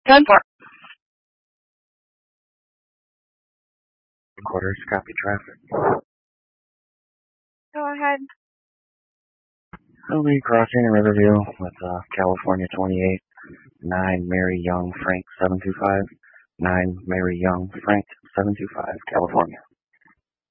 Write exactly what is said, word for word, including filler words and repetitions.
ten four. Quarters, copy traffic. Go ahead. I'll be crossing in Riverview with uh, California twenty-eight, nine Mary Young Frank seven two five, nine Mary Young Frank seven two five, California.